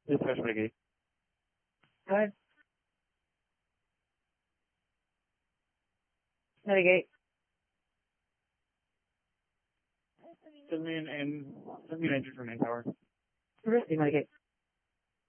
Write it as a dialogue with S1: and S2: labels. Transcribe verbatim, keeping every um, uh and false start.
S1: Dispatch mitigate.
S2: Go ahead. Mitigate.
S1: Send me an, and send me an engine for main tower.
S2: Mitigate.